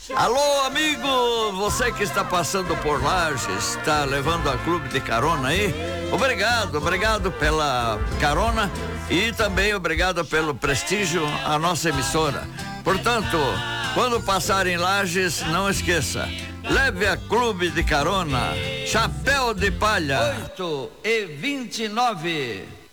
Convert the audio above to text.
Alô, amigo, você que está passando por Lages, está levando a clube de carona aí? Obrigado pela carona e também obrigado pelo prestígio à nossa emissora. Portanto, quando passar em Lages, não esqueça, leve a clube de carona, Chapéu de Palha. 8:29.